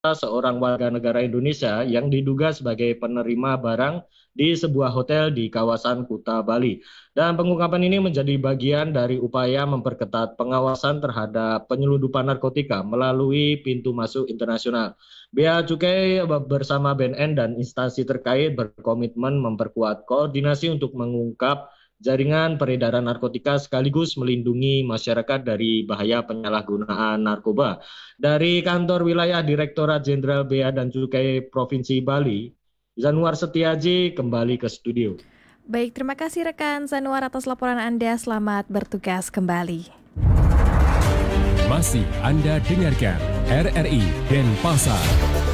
seorang warga negara Indonesia yang diduga sebagai penerima barang di sebuah hotel di kawasan Kuta, Bali. Dan pengungkapan ini menjadi bagian dari upaya memperketat pengawasan terhadap penyelundupan narkotika melalui pintu masuk internasional. Bea Cukai bersama BNN dan instansi terkait berkomitmen memperkuat koordinasi untuk mengungkap jaringan peredaran narkotika sekaligus melindungi masyarakat dari bahaya penyalahgunaan narkoba. Dari kantor wilayah Direktorat Jenderal Bea dan Cukai Provinsi Bali, Zanuar Setiaji kembali ke studio. Baik, terima kasih rekan Zanuar atas laporan Anda. Selamat bertugas kembali. Masih Anda dengarkan RRI Denpasar.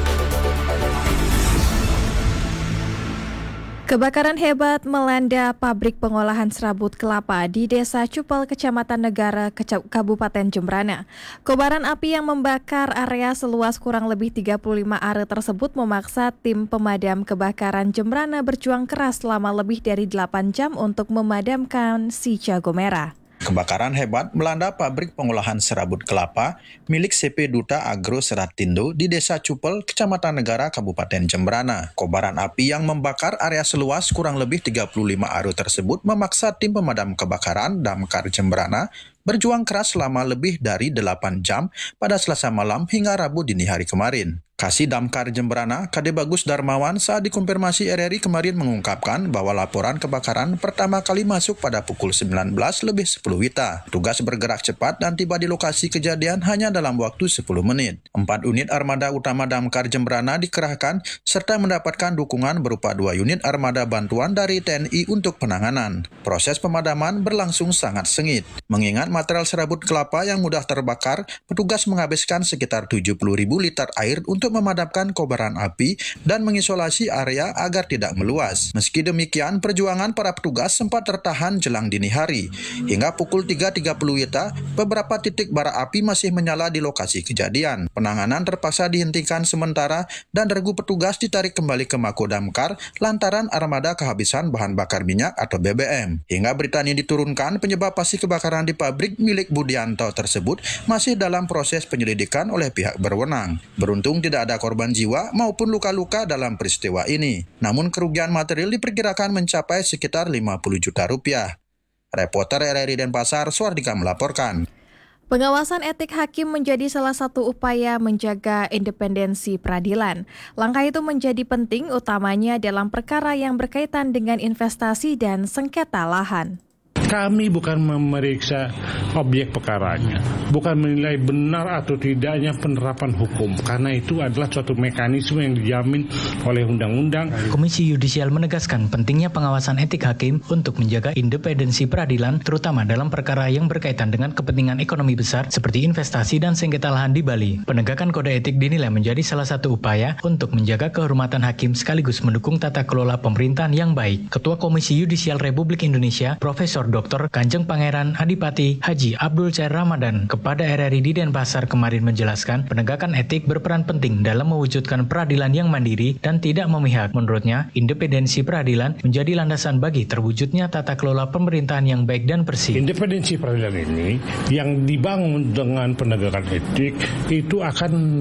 Kebakaran hebat melanda pabrik pengolahan serabut kelapa di Desa Cupel, Kecamatan Negara, Kabupaten Jembrana. Kobaran api yang membakar area seluas kurang lebih 35 are tersebut memaksa tim pemadam kebakaran Jembrana berjuang keras selama lebih dari 8 jam untuk memadamkan si jago merah. Kebakaran hebat melanda pabrik pengolahan serabut kelapa milik CP Duta Agro Seratindo di Desa Cupel, Kecamatan Negara, Kabupaten Jembrana. Kobaran api yang membakar area seluas kurang lebih 35 are tersebut memaksa tim pemadam kebakaran Damkar Jembrana berjuang keras selama lebih dari 8 jam pada Selasa malam hingga Rabu dini hari kemarin. Kasih Damkar Jembrana, Kade Bagus Darmawan saat dikonfirmasi RRI kemarin mengungkapkan bahwa laporan kebakaran pertama kali masuk pada pukul 19 lebih 10 WITA. Tugas bergerak cepat dan tiba di lokasi kejadian hanya dalam waktu 10 menit. 4 unit armada utama Damkar Jembrana dikerahkan serta mendapatkan dukungan berupa 2 unit armada bantuan dari TNI untuk penanganan. Proses pemadaman berlangsung sangat sengit. Mengingat material serabut kelapa yang mudah terbakar, petugas menghabiskan sekitar 70.000 liter air untuk memadamkan kobaran api dan mengisolasi area agar tidak meluas. Meski demikian, perjuangan para petugas sempat tertahan jelang dini hari. Hingga pukul 3.30 WITA, beberapa titik bara api masih menyala di lokasi kejadian. Penanganan terpaksa dihentikan sementara dan regu petugas ditarik kembali ke Mako Damkar lantaran armada kehabisan bahan bakar minyak atau BBM. Hingga berita ini diturunkan, penyebab pasti kebakaran di pabrik milik Budianto tersebut masih dalam proses penyelidikan oleh pihak berwenang. Beruntung tidak ada korban jiwa maupun luka-luka dalam peristiwa ini. Namun kerugian material diperkirakan mencapai sekitar 50 juta rupiah. Reporter RRI Denpasar, Suardika melaporkan. Pengawasan etik hakim menjadi salah satu upaya menjaga independensi peradilan. Langkah itu menjadi penting utamanya dalam perkara yang berkaitan dengan investasi dan sengketa lahan. Kami bukan memeriksa objek perkaranya, bukan menilai benar atau tidaknya penerapan hukum, karena itu adalah suatu mekanisme yang dijamin oleh undang-undang. Komisi Yudisial menegaskan pentingnya pengawasan etik hakim untuk menjaga independensi peradilan, terutama dalam perkara yang berkaitan dengan kepentingan ekonomi besar seperti investasi dan sengketa lahan di Bali. Penegakan kode etik dinilai menjadi salah satu upaya untuk menjaga kehormatan hakim sekaligus mendukung tata kelola pemerintahan yang baik. Ketua Komisi Yudisial Republik Indonesia, Profesor Dr. Kanjeng Pangeran Adipati Haji Abdul Cair Ramadan kepada RRI di Denpasar kemarin menjelaskan penegakan etik berperan penting dalam mewujudkan peradilan yang mandiri dan tidak memihak. Menurutnya, independensi peradilan menjadi landasan bagi terwujudnya tata kelola pemerintahan yang baik dan bersih. Independensi peradilan ini yang dibangun dengan penegakan etik itu akan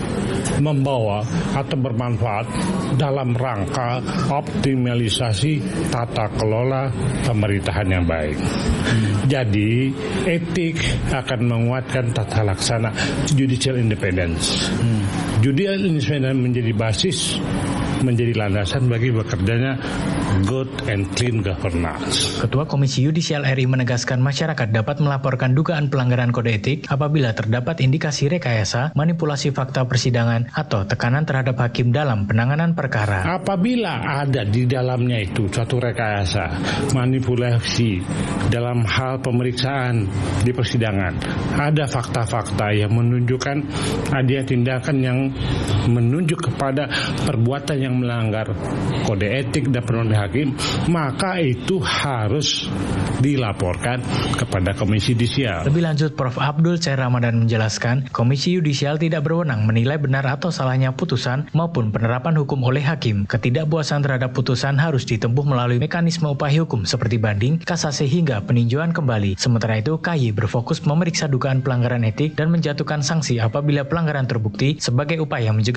membawa atau bermanfaat dalam rangka optimalisasi tata kelola pemerintahan yang baik. Jadi etik akan menguatkan tata laksana judicial independence. Judicial independence menjadi basis, menjadi landasan bagi bekerjanya good and clean governance. Ketua Komisi Yudisial RI menegaskan masyarakat dapat melaporkan dugaan pelanggaran kode etik apabila terdapat indikasi rekayasa, manipulasi fakta persidangan, atau tekanan terhadap hakim dalam penanganan perkara. Apabila ada di dalamnya itu suatu rekayasa, manipulasi dalam hal pemeriksaan di persidangan, ada fakta-fakta yang menunjukkan ada tindakan yang menunjuk kepada perbuatan yang melanggar kode etik dan perundang hakim, maka itu harus dilaporkan kepada Komisi Yudisial. Lebih lanjut, Prof. Abdul Chair Ramadan menjelaskan, Komisi Yudisial tidak berwenang menilai benar atau salahnya putusan maupun penerapan hukum oleh hakim. Ketidakpuasan terhadap putusan harus ditempuh melalui mekanisme upaya hukum seperti banding, kasasi hingga peninjauan kembali. Sementara itu, KY berfokus memeriksa dugaan pelanggaran etik dan menjatuhkan sanksi apabila pelanggaran terbukti sebagai upaya mencegah